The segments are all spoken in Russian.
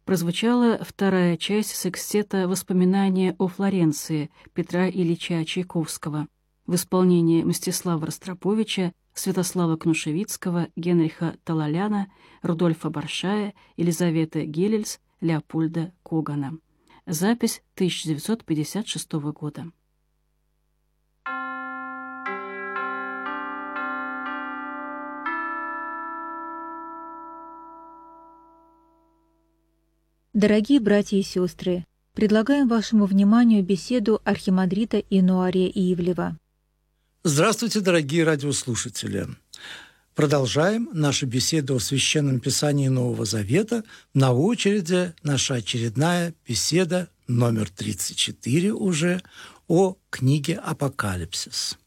прозвучала вторая часть секстета «Воспоминания о Флоренции» Петра Ильича Чайковского в исполнении Мстислава Ростроповича, Святослава Кнушевицкого, Генриха Талаляна, Рудольфа Баршая, Елизаветы Гелельс, Леопольда Когана. Запись 1956 года. Дорогие братья и сестры, предлагаем вашему вниманию беседу архимандрита Инуария Ивлева. Здравствуйте, дорогие радиослушатели! Продолжаем нашу беседу о Священном Писании Нового Завета. На очереди наша очередная беседа, номер 34 уже, о книге «Апокалипсис».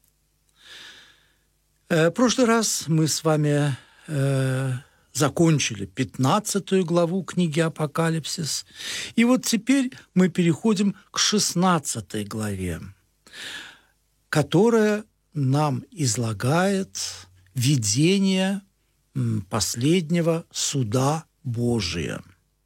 В прошлый раз мы с вами закончили 15 главу книги «Апокалипсис». И вот теперь мы переходим к 16 главе, которая нам излагает видение последнего суда Божия.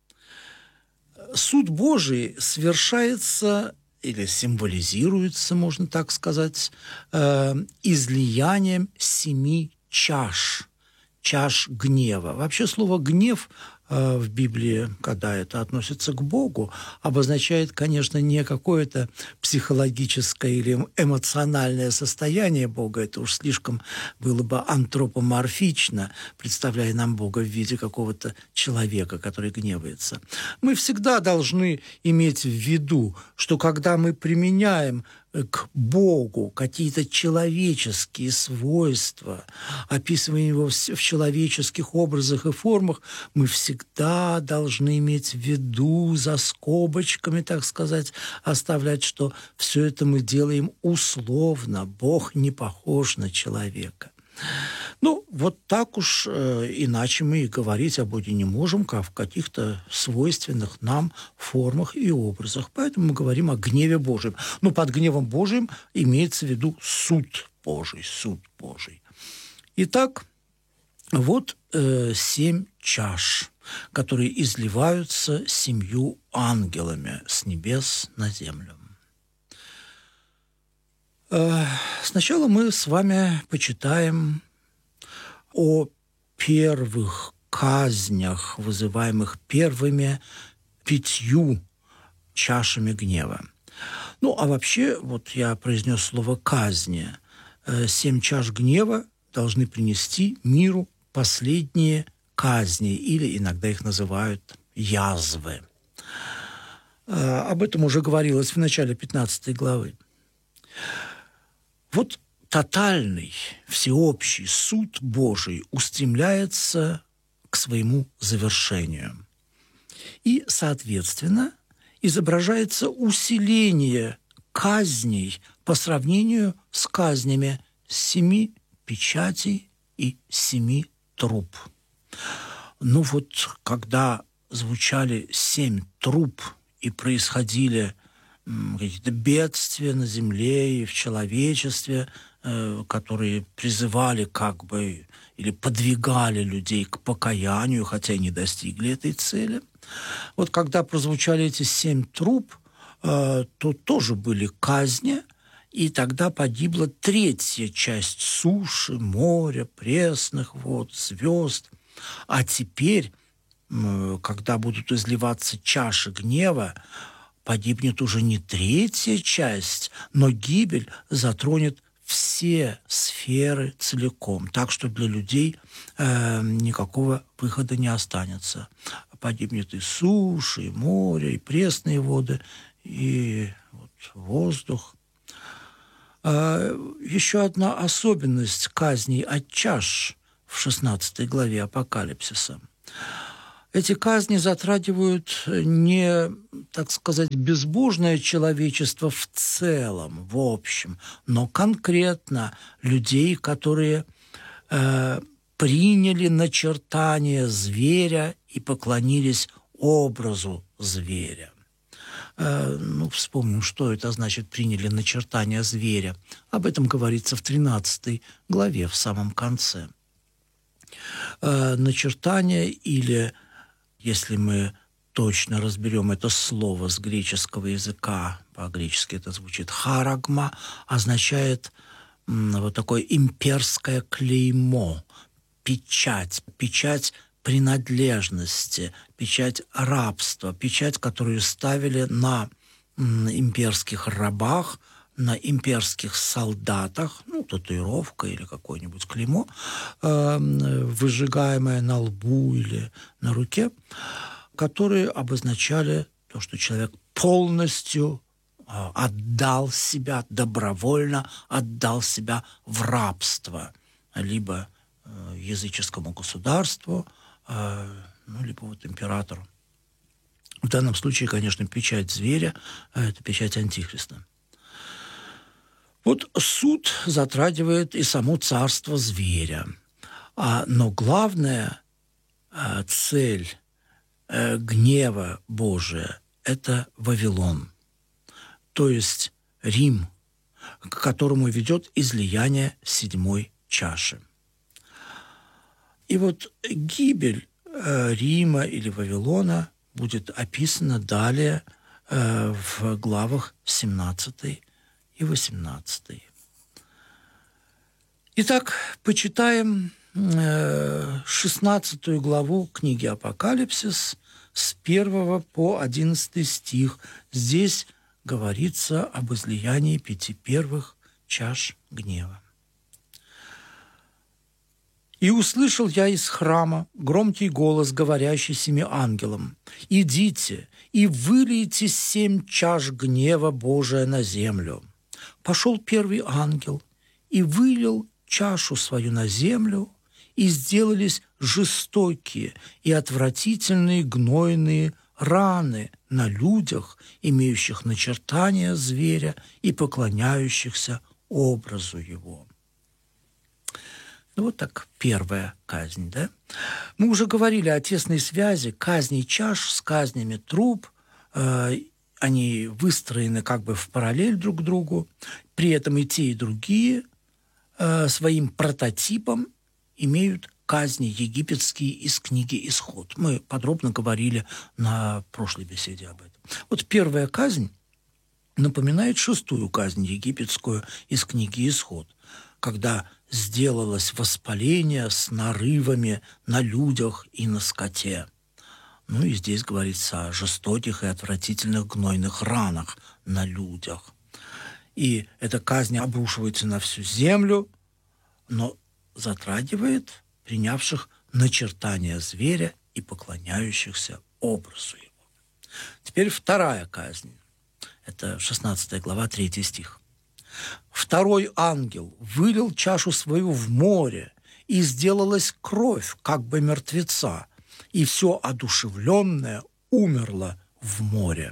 Суд Божий совершается или символизируется, можно так сказать, излиянием 7 чаш гнева. Вообще слово «гнев» в Библии, когда это относится к Богу, обозначает, конечно, не какое-то психологическое или эмоциональное состояние Бога. Это уж слишком было бы антропоморфично, представляя нам Бога в виде какого-то человека, который гневается. Мы всегда должны иметь в виду, что когда мы применяем к Богу какие-то человеческие свойства, описывая его в человеческих образах и формах, мы всегда должны иметь в виду, за скобочками, так сказать, оставлять, что все это мы делаем условно. Бог не похож на человека. Ну, вот так уж, иначе мы и говорить о Боге не можем, как в каких-то свойственных нам формах и образах. Поэтому мы говорим о гневе Божьем. Но под гневом Божьим имеется в виду суд Божий, суд Божий. Итак, вот 7 чаш, которые изливаются 7 ангелами с небес на землю. Сначала мы с вами почитаем о первых казнях, вызываемых первыми 5 чашами гнева. Ну, а вообще, вот я произнес слово «казни». 7 чаш гнева должны принести миру последние казни, или иногда их называют язвы. Об этом уже говорилось в начале 15 главы. Вот тотальный, всеобщий суд Божий устремляется к своему завершению. И, соответственно, изображается усиление казней по сравнению с казнями 7 печатей и 7 труб. Ну вот, когда звучали 7 труб и происходили какие-то бедствия на земле и в человечестве, которые призывали как бы или подвигали людей к покаянию, хотя и не достигли этой цели. Вот когда прозвучали эти 7 труб, то тоже были казни, и тогда погибла 3-я часть суши, моря, пресных вод, звезд. А теперь, когда будут изливаться чаши гнева, погибнет уже не 3-я часть, но гибель затронет все сферы целиком, так что для людей никакого выхода не останется. Погибнет и суша, и море, и пресные воды, и вот воздух. Еще одна особенность казней от чаш в 16 главе Апокалипсиса. Эти казни затрагивают не, так сказать, безбожное человечество в целом, в общем, но конкретно людей, которые приняли начертание зверя и поклонились образу зверя. Вспомним, что это значит «приняли начертание зверя». Об этом говорится в 13 главе, в самом конце. Начертание или, если мы точно разберем это слово с греческого языка, по-гречески это звучит харагма, означает вот такое имперское клеймо, печать принадлежности, печать рабства, печать, которую ставили на имперских рабах, на имперских солдатах, татуировка или какое-нибудь клеймо, выжигаемое на лбу или на руке, которые обозначали то, что человек полностью отдал себя, добровольно отдал себя в рабство, либо языческому государству, либо императору. В данном случае, конечно, печать зверя – это печать Антихриста. Вот суд затрагивает и само царство зверя. Но главная цель гнева Божия – это Вавилон, то есть Рим, к которому ведет излияние седьмой чаши. И вот гибель Рима или Вавилона будет описана далее в главах 17 и 18. Итак, почитаем 16 главу книги «Апокалипсис» с 1 по 11 стих. Здесь говорится об излиянии 5 первых чаш гнева. «И услышал я из храма громкий голос, говорящий 7 ангелам: идите и вылейте 7 чаш гнева Божия на землю. Пошел первый ангел и вылил чашу свою на землю, и сделались жестокие и отвратительные гнойные раны на людях, имеющих начертания зверя и поклоняющихся образу его». Вот так первая казнь, да? Мы уже говорили о тесной связи казней чаш с казнями труб. Они выстроены как бы в параллель друг к другу. При этом и те, и другие своим прототипом имеют казни египетские из книги «Исход». Мы подробно говорили на прошлой беседе об этом. Вот первая казнь напоминает 6-ю казнь египетскую из книги «Исход», когда сделалось воспаление с нарывами на людях и на скоте. И здесь говорится о жестоких и отвратительных гнойных ранах на людях. И эта казнь обрушивается на всю землю, но затрагивает принявших начертания зверя и поклоняющихся образу его. Теперь вторая казнь. Это 16 глава, 3 стих. «Второй ангел вылил чашу свою в море, и сделалась кровь, как бы мертвеца, и все одушевленное умерло в море».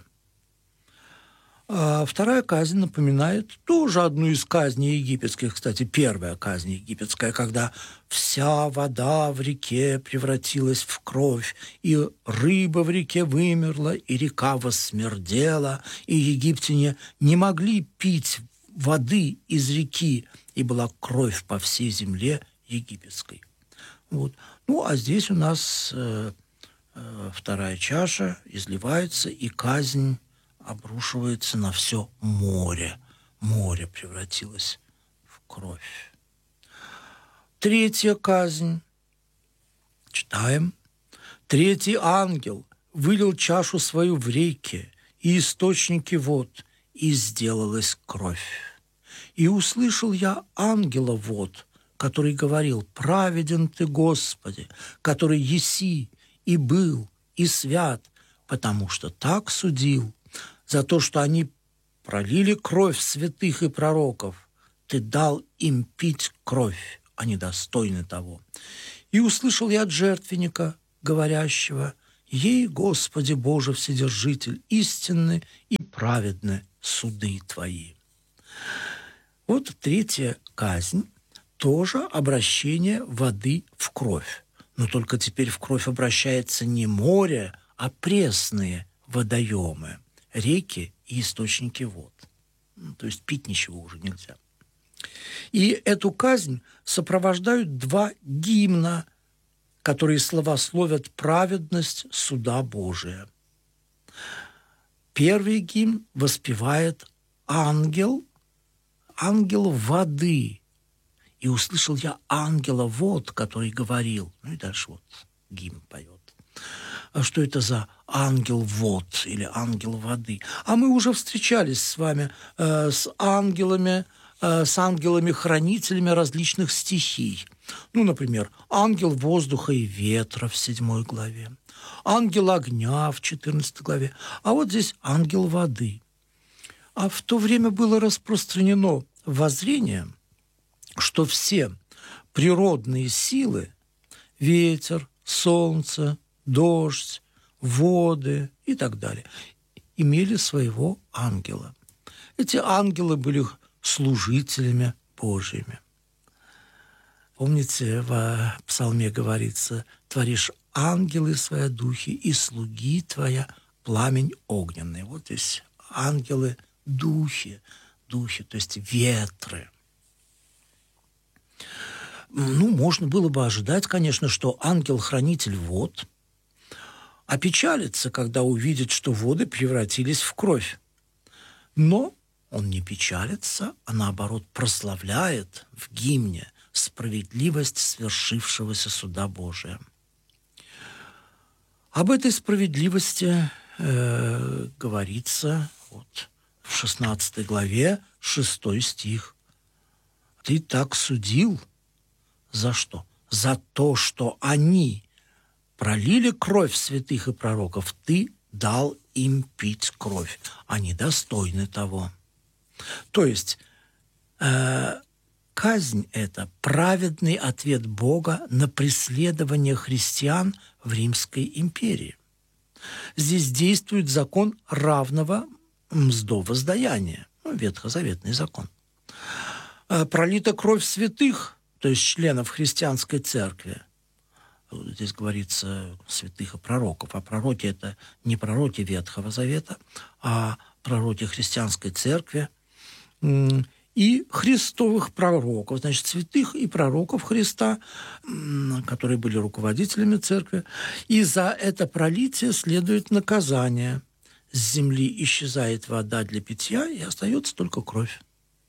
А вторая казнь напоминает тоже одну из казней египетских. Кстати, первая казнь египетская, когда вся вода в реке превратилась в кровь, и рыба в реке вымерла, и река воссмердела, и египтяне не могли пить воды из реки, и была кровь по всей земле египетской. Вот. А здесь у нас вторая чаша изливается, и казнь обрушивается на все море. Море превратилось в кровь. Третья казнь. Читаем. «Третий ангел вылил чашу свою в реки и источники вод, и сделалась кровь. И услышал я ангела вод, который говорил: праведен ты, Господи, который еси и был и свят, потому что так судил. За то, что они пролили кровь святых и пророков, ты дал им пить кровь, они достойны того. И услышал я от жертвенника, говорящего: ей, Господи Боже Вседержитель, истинны и праведны суды Твои». Вот третья казнь, тоже обращение воды в кровь. Но только теперь в кровь обращается не море, а пресные водоемы, реки и источники вод. То есть пить ничего уже нельзя. И эту казнь сопровождают 2 гимна, которые славословят праведность суда Божия. Первый гимн воспевает ангел воды. «И услышал я ангела вод, который говорил». Ну и дальше вот гимн поет. А что это за ангел вод или ангел воды? А мы уже встречались с вами с ангелами-хранителями различных стихий. Ну, например, ангел воздуха и ветра в 7 главе, ангел огня в 14 главе, а вот здесь ангел воды. А в то время было распространено воззрение, что все природные силы – ветер, солнце, дождь, воды и так далее – имели своего ангела. Эти ангелы были служителями Божьими. Помните, в псалме говорится: «Творишь ангелы свои духи, и слуги твоя пламень огненный». Вот здесь ангелы – духи, то есть ветры. Ну, можно было бы ожидать, конечно, что ангел-хранитель вод опечалится, когда увидит, что воды превратились в кровь. Но он не печалится, а наоборот прославляет в гимне справедливость свершившегося суда Божия. Об этой справедливости говорится вот в 16 главе, 6 стих. «Ты так судил». За что? За то, что они пролили кровь святых и пророков. Ты дал им пить кровь. Они достойны того. То есть казнь – это праведный ответ Бога на преследование христиан в Римской империи. Здесь действует закон равного мздовоздаяния, ветхозаветный закон. Пролита кровь святых, то есть членов христианской церкви. Здесь говорится святых и пророков. А пророки – это не пророки Ветхого Завета, а пророки христианской церкви и христовых пророков, значит, святых и пророков Христа, которые были руководителями церкви. И за это пролитие следует наказание. С земли исчезает вода для питья, и остается только кровь.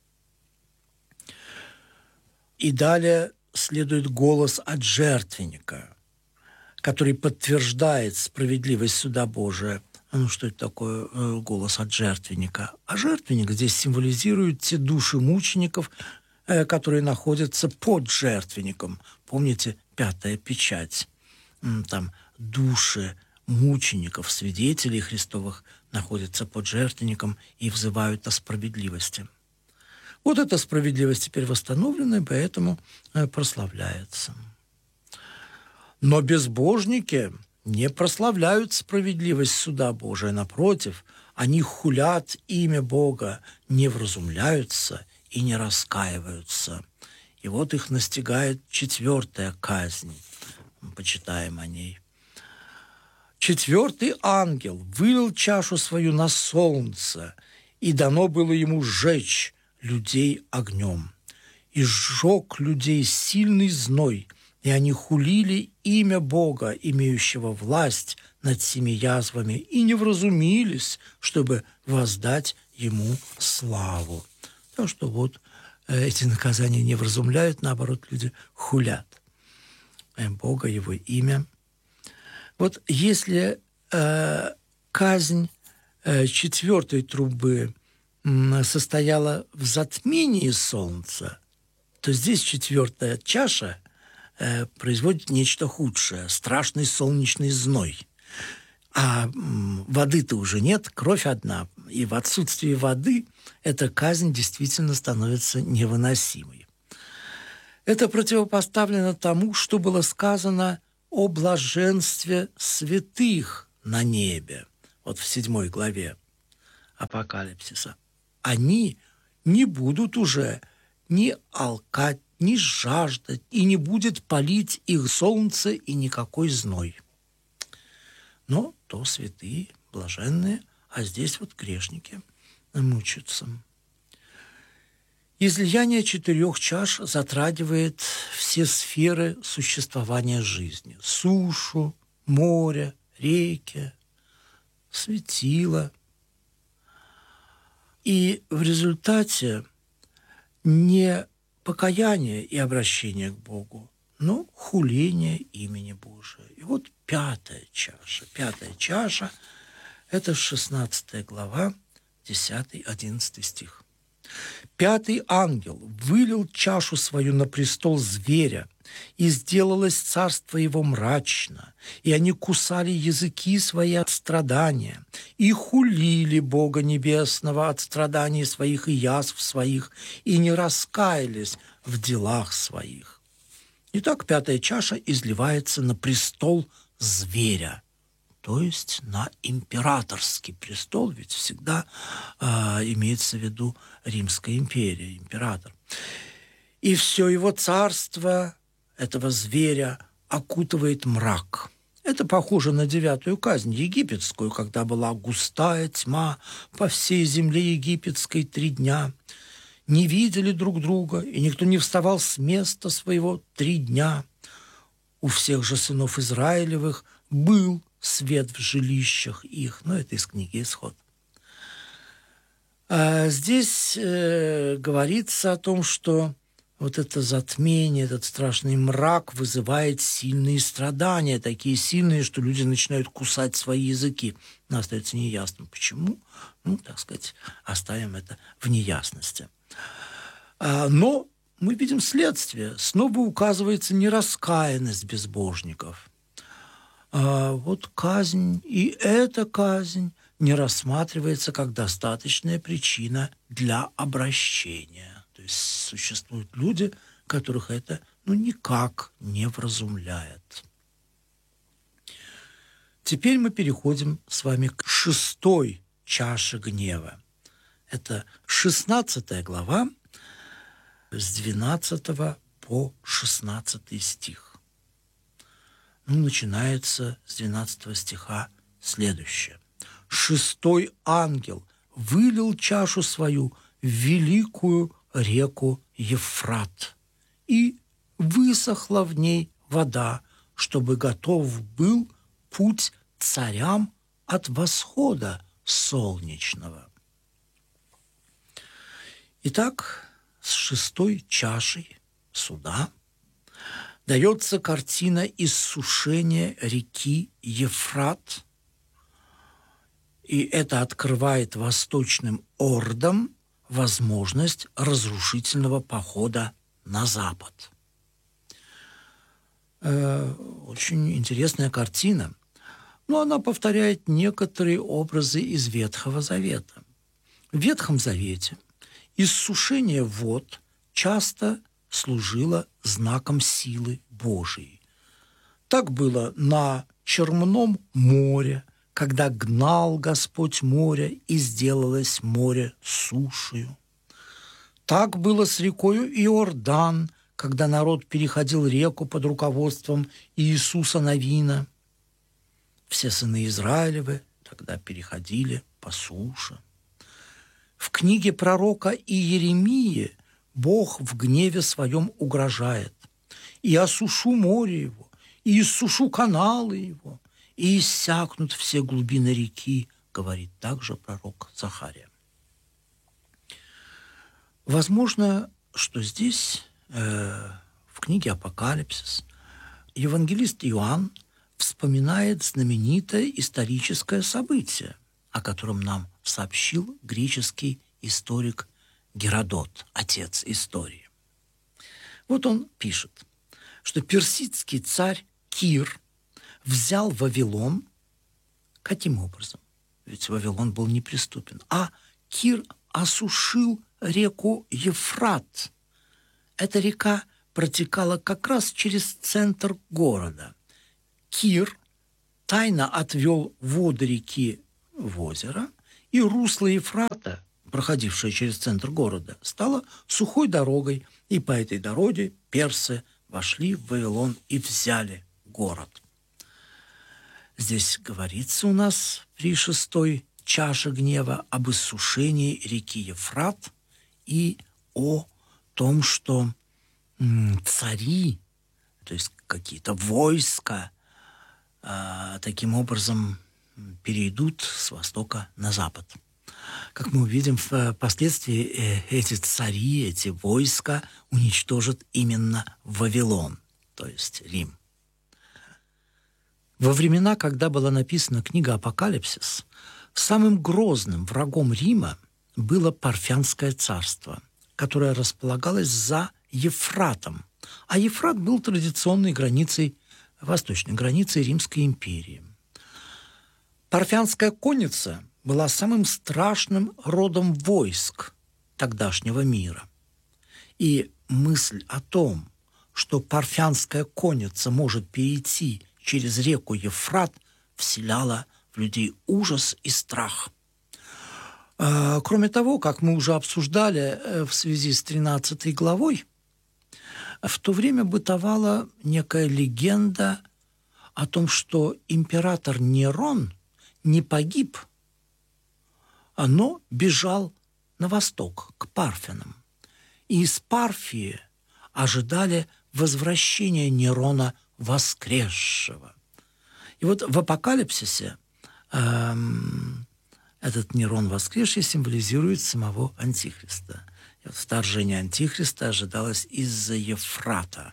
И далее следует голос от жертвенника, который подтверждает справедливость суда Божия. Ну, что это такое голос от жертвенника? А жертвенник здесь символизирует те души мучеников, которые находятся под жертвенником. Помните, 5-я печать? Там души мучеников, свидетелей Христовых находятся под жертвенником и взывают о справедливости. Вот эта справедливость теперь восстановлена, и поэтому прославляется. Но безбожники не прославляют справедливость суда Божия. Напротив, они хулят имя Бога, не вразумляются и не раскаиваются. И вот их настигает 4-я казнь. Почитаем о ней. 4-й ангел вылил чашу свою на солнце, и дано было ему сжечь людей огнем. И сжег людей сильный зной, и они хулили имя Бога, имеющего власть над 7 язвами, и не вразумились, чтобы воздать ему славу. Так что вот эти наказания не вразумляют, наоборот, люди хулят Бога, его имя. Вот если казнь 4-й трубы состояла в затмении солнца, то здесь 4-я чаша производит нечто худшее – страшный солнечный зной. А воды-то уже нет, кровь одна. И в отсутствии воды эта казнь действительно становится невыносимой. Это противопоставлено тому, что было сказано о блаженстве святых на небе. Вот в 7 главе Апокалипсиса. Они не будут уже ни алкать, ни жаждать, и не будет палить их солнце и никакой зной. Но то святые, блаженные, а здесь вот грешники мучаются. Излияние 4 чаш затрагивает все сферы существования жизни. Сушу, море, реки, светила. И в результате не покаяние и обращение к Богу, но хуление имени Божия. И вот пятая чаша. Пятая чаша – это 16 глава, 10-11 стих. «Пятый ангел вылил чашу свою на престол зверя, и сделалось царство его мрачно, и они кусали языки свои от страдания, и хулили Бога Небесного от страданий своих и язв своих, и не раскаялись в делах своих». Итак, пятая чаша изливается на престол зверя, то есть на императорский престол, ведь всегда имеется в виду Римская империя, император. И все его царство этого зверя окутывает мрак. Это похоже на 9-ю казнь египетскую, когда была густая тьма по всей земле египетской 3 дня. Не видели друг друга, и никто не вставал с места своего 3 дня. У всех же сынов Израилевых был свет в жилищах их. Но это из книги «Исход». А здесь говорится о том, что вот это затмение, этот страшный мрак вызывает сильные страдания, такие сильные, что люди начинают кусать свои языки. Но остается неясным, почему. Так сказать, оставим это в неясности. Но мы видим следствие. Снова указывается нераскаянность безбожников. Вот казнь, и эта казнь не рассматривается как достаточная причина для обращения. То есть существуют люди, которых это никак не вразумляет. Теперь мы переходим с вами к 6-й чаше гнева. Это 16 глава, с 12 по 16 стих. Начинается с 12 стиха следующее. «Шестой ангел вылил чашу свою в великую реку Евфрат, и высохла в ней вода, чтобы готов был путь царям от восхода солнечного». Итак, с 6-й чашей суда дается картина иссушения реки Евфрат, и это открывает восточным ордам возможность разрушительного похода на запад. Очень интересная картина, но она повторяет некоторые образы из Ветхого Завета. В Ветхом Завете иссушение вод часто служило знаком силы Божией. Так было на Черном море, когда гнал Господь море, и сделалось море сушею. Так было с рекою Иордан, когда народ переходил реку под руководством Иисуса Навина. Все сыны Израилевы тогда переходили по суше. В книге пророка Иеремии Бог в гневе своем угрожает: «И осушу море его, и иссушу каналы его, и иссякнут все глубины реки», говорит также пророк Захария. Возможно, что здесь, в книге «Апокалипсис», евангелист Иоанн вспоминает знаменитое историческое событие, о котором нам сообщил греческий историк Геродот, отец истории. Вот он пишет, что персидский царь Кир взял Вавилон. Каким образом? Ведь Вавилон был неприступен. А Кир осушил реку Евфрат. Эта река протекала как раз через центр города. Кир тайно отвел воды реки в озеро, и русло Евфрата, проходившее через центр города, стало сухой дорогой, и по этой дороге персы вошли в Вавилон и взяли город. Здесь говорится у нас при 6-й чаше гнева об иссушении реки Евфрат и о том, что цари, то есть какие-то войска, таким образом перейдут с востока на запад. Как мы увидим, впоследствии эти цари, эти войска уничтожат именно Вавилон, то есть Рим. Во времена, когда была написана книга «Апокалипсис», самым грозным врагом Рима было Парфянское царство, которое располагалось за Евфратом. А Евфрат был традиционной границей, восточной границей Римской империи. Парфянская конница была самым страшным родом войск тогдашнего мира. И мысль о том, что парфянская конница может перейти через реку Евфрат, вселяла в людей ужас и страх. Кроме того, как мы уже обсуждали в связи с 13 главой, в то время бытовала некая легенда о том, что император Нерон не погиб, но бежал на восток, к Парфянам. И из Парфии ожидали возвращения Нерона воскресшего. И вот в Апокалипсисе этот Нерон воскресший символизирует самого Антихриста. И вот вторжение Антихриста ожидалось из-за Евфрата.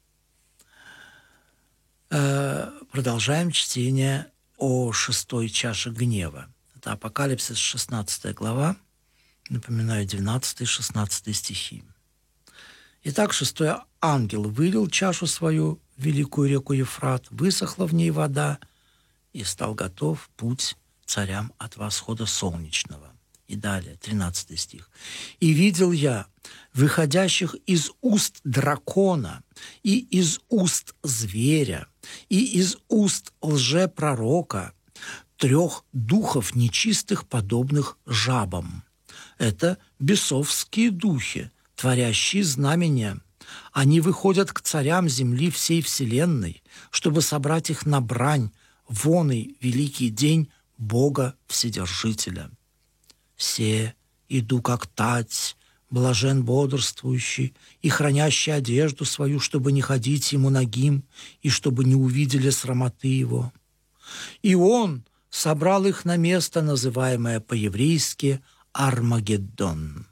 Продолжаем чтение о 6-й чаше гнева. Это Апокалипсис, 16 глава, напоминаю, 12-16 стихи. Итак, 6-й ангел вылил чашу свою в великую реку Евфрат, высохла в ней вода, и стал готов путь царям от восхода солнечного. И далее, 13 стих. «И видел я выходящих из уст дракона, и из уст зверя, и из уст лжепророка 3 духов нечистых, подобных жабам. Это бесовские духи, творящие знамения. Они выходят к царям земли всей вселенной, чтобы собрать их на брань, воный великий день Бога Вседержителя. Се иду как тать, блажен бодрствующий и хранящий одежду свою, чтобы не ходить ему нагим и чтобы не увидели срамоты его. И он собрал их на место, называемое по-еврейски Армагеддон».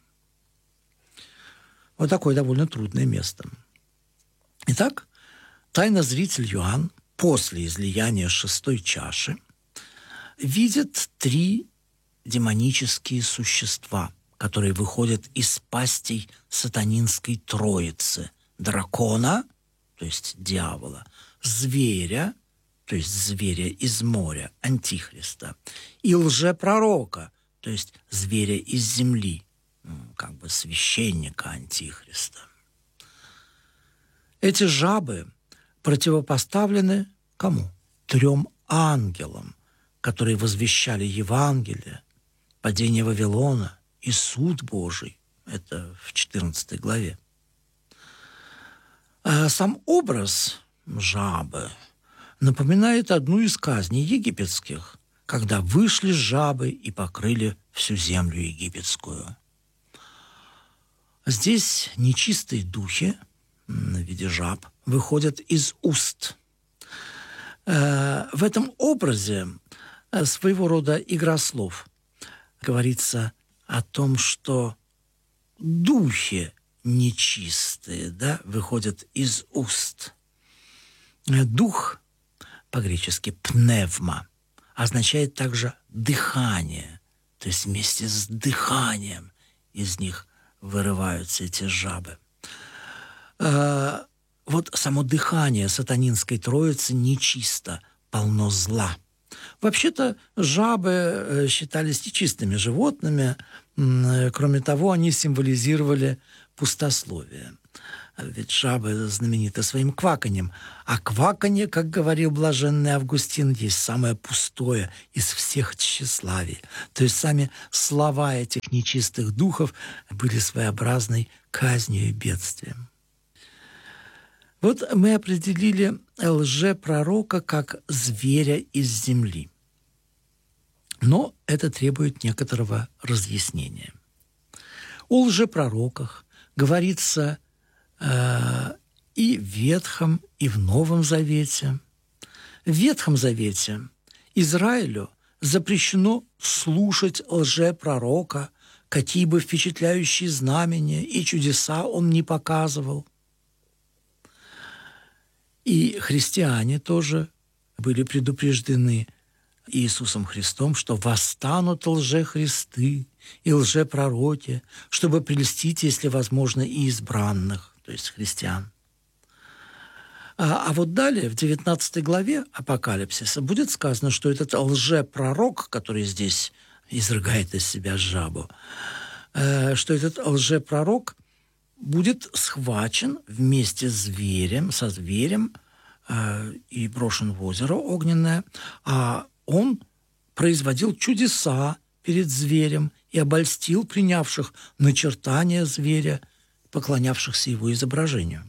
Вот такое довольно трудное место. Итак, тайнозритель Иоанн после излияния 6-й чаши видит 3 демонические существа, которые выходят из пастей сатанинской троицы: дракона, то есть дьявола, зверя, то есть зверя из моря, антихриста, и лжепророка, то есть зверя из земли, как бы священника антихриста. Эти жабы противопоставлены кому? 3 ангелам, которые возвещали Евангелие, падение Вавилона и суд Божий. Это в 14 главе. А сам образ жабы напоминает одну из казней египетских, когда вышли жабы и покрыли всю землю египетскую. Здесь нечистые духи в виде жаб выходят из уст. В этом образе своего рода игра слов. Говорится о том, что духи нечистые, выходят из уст. Дух, по-гречески пневма, означает также дыхание, то есть вместе с дыханием из них вырываются эти жабы. Вот само дыхание сатанинской троицы нечисто, полно зла. Вообще-то жабы считались нечистыми животными. Кроме того, они символизировали пустословие. Ведь жабы знамениты своим кваканьем. А кваканье, как говорил блаженный Августин, есть самое пустое из всех тщеславий. То есть сами слова этих нечистых духов были своеобразной казнью и бедствием. Вот мы определили лжепророка как зверя из земли. Но это требует некоторого разъяснения. О лжепророках говорится и в Ветхом, и в Новом Завете. В Ветхом Завете Израилю запрещено слушать лжепророка, какие бы впечатляющие знамения и чудеса он не показывал. И христиане тоже были предупреждены Иисусом Христом, что восстанут лжехристы и лжепророки, чтобы прельстить, если возможно, и избранных, то есть христиан. А вот далее, в 19 главе Апокалипсиса, будет сказано, что этот лжепророк, который здесь изрыгает из себя жабу, что этот лжепророк будет схвачен вместе с со зверем и брошен в озеро огненное, а он производил чудеса перед зверем и обольстил принявших начертания зверя, поклонявшихся его изображению.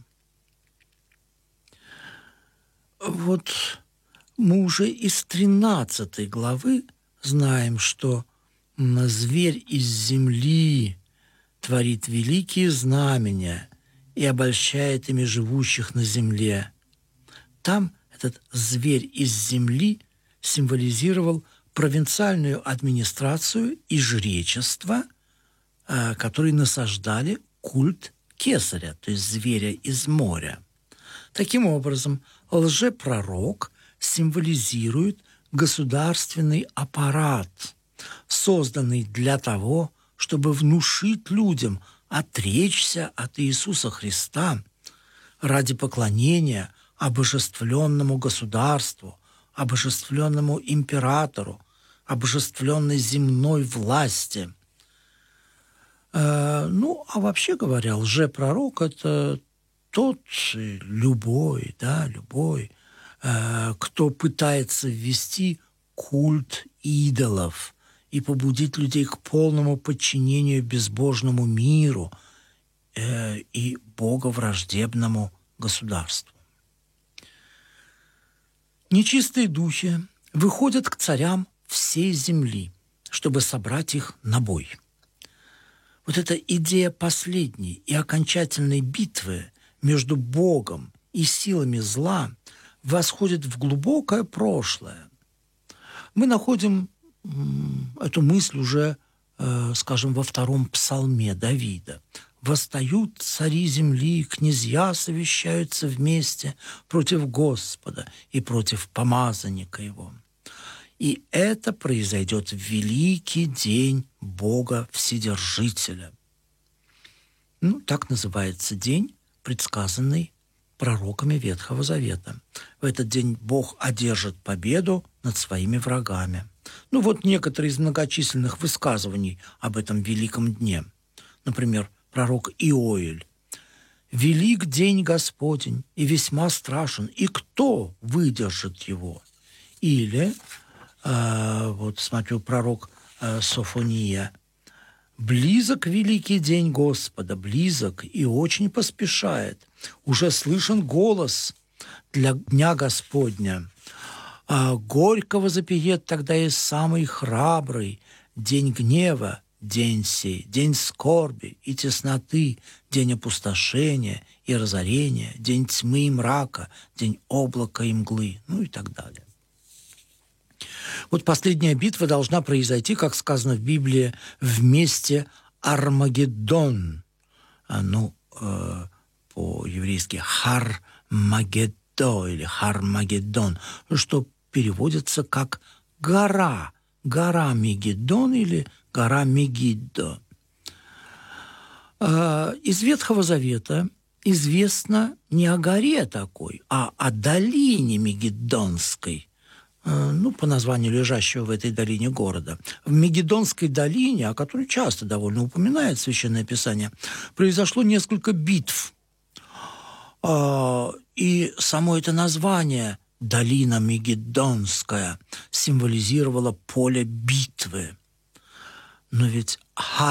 Вот мы уже из 13 главы знаем, что зверь из земли творит великие знамения и обольщает ими живущих на земле. Там этот зверь из земли символизировал провинциальную администрацию и жречество, которые насаждали культ кесаря, то есть зверя из моря. Таким образом, лжепророк символизирует государственный аппарат, созданный для того, чтобы внушить людям отречься от Иисуса Христа ради поклонения обожествленному государству, обожествленному императору, обожествленной земной власти. А вообще говоря, лжепророк – это тот любой, кто пытается ввести культ идолов и побудить людей к полному подчинению безбожному миру и боговраждебному государству. Нечистые духи выходят к царям всей земли, чтобы собрать их на бой. Вот эта идея последней и окончательной битвы между Богом и силами зла восходит в глубокое прошлое. Мы находим эту мысль уже, скажем, во 2 псалме Давида. «Восстают цари земли, князья совещаются вместе против Господа и против помазанника его». И это произойдет в великий день Бога Вседержителя. Так называется день, предсказанный пророками Ветхого Завета. В этот день Бог одержит победу над своими врагами. Некоторые из многочисленных высказываний об этом великом дне. Например, пророк Иоэль. «Велик день Господень и весьма страшен, и кто выдержит его?» Или, пророк Софония. «Близок великий день Господа, близок и очень поспешает. Уже слышен голос для дня Господня. Горько возопиет тогда и самый храбрый. День гнева, день сей, день скорби и тесноты, день опустошения и разорения, день тьмы и мрака, день облака и мглы», и так далее. Последняя битва должна произойти, как сказано в Библии, в месте Армагеддон. По-еврейски Хар-Магеддо или Хармагеддон, что переводится как гора Мегиддон или гора Мегиддо. Из Ветхого Завета известно не о горе такой, а о долине Мегиддонской, по названию лежащего в этой долине города. В Мегиддонской долине, о которой часто довольно упоминает Священное Писание, произошло несколько битв. И само это название «Долина Мегиддонская» символизировало поле битвы. Но ведь